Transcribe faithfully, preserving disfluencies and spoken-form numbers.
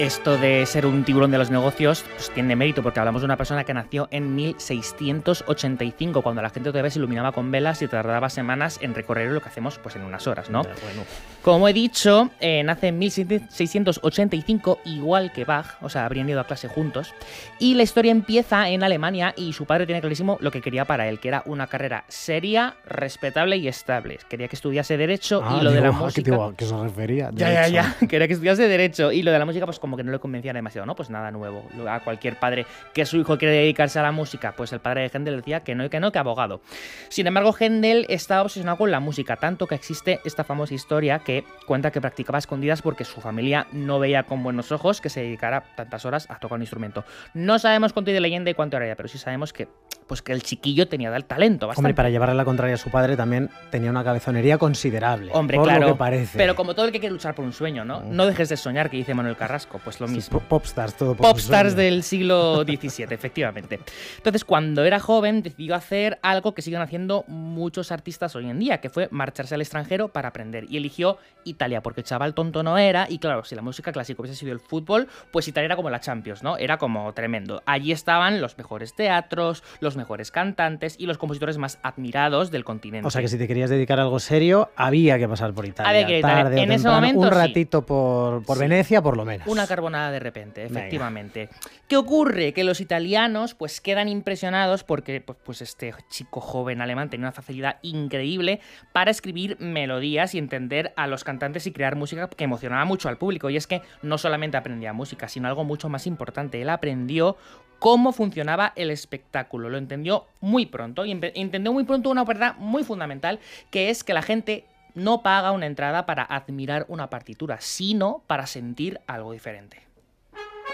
Esto de ser un tiburón de los negocios pues tiene mérito, porque hablamos de una persona que nació en mil seiscientos ochenta y cinco, cuando la gente todavía se iluminaba con velas y tardaba semanas en recorrer lo que hacemos pues en unas horas, ¿no? Bueno. Como he dicho, eh, nace en mil seiscientos ochenta y cinco, igual que Bach, o sea, habrían ido a clase juntos, y la historia empieza en Alemania y su padre tiene clarísimo lo que quería para él, que era una carrera seria, respetable y estable. Quería que estudiase Derecho Ah, y lo digo, de la ¿a música... qué, te, a qué se refería? Ya, ya, ya. Quería que estudiase Derecho y lo de la música pues como que no le convencía demasiado, ¿no? Pues nada nuevo. A cualquier padre que su hijo quiere dedicarse a la música, pues el padre de Händel decía que no y que no, que abogado. Sin embargo, Händel estaba obsesionado con la música, tanto que existe esta famosa historia que cuenta que practicaba a escondidas porque su familia no veía con buenos ojos que se dedicara tantas horas a tocar un instrumento. No sabemos cuánto hay de leyenda y cuánto era, pero sí sabemos que, pues que el chiquillo tenía el talento bastante. Hombre, para llevarle la contraria a su padre también tenía una cabezonería considerable. Hombre, por claro, lo que parece. Pero como todo el que quiere luchar por un sueño, ¿no? No dejes de soñar, que dice Manuel Carrasco, pues lo Sí, mismo. popstars, todo por Popstars del siglo diecisiete, efectivamente. Entonces, cuando era joven, decidió hacer algo que siguen haciendo muchos artistas hoy en día, que fue marcharse al extranjero para aprender. Y eligió Italia, porque el chaval tonto no era, y claro, si la música clásica hubiese sido el fútbol, pues Italia era como la Champions, ¿no? Era como tremendo. Allí estaban los mejores teatros, los mejores cantantes y los compositores más admirados del continente. O sea que si te querías dedicar a algo serio, había que pasar por Italia. Había que ir a Italia. Tarde o En ese temprano, momento, un sí. ratito por, por Sí. Venecia, por lo menos. Una carbonada de repente, efectivamente. Venga. ¿Qué ocurre? Que los italianos pues quedan impresionados porque pues, pues este chico joven alemán tenía una facilidad increíble para escribir melodías y entender a los cantantes y crear música que emocionaba mucho al público. Y es que no solamente aprendía música, sino algo mucho más importante. Él aprendió cómo funcionaba el espectáculo. Lo entendió muy pronto y entendió muy pronto una verdad muy fundamental, que es que la gente no paga una entrada para admirar una partitura, sino para sentir algo diferente.